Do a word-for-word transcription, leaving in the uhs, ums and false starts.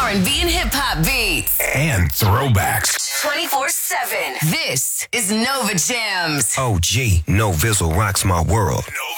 and B and hip-hop beats. And throwbacks. twenty-four seven. This is Nova Jams. O G, No Vizzle rocks my world.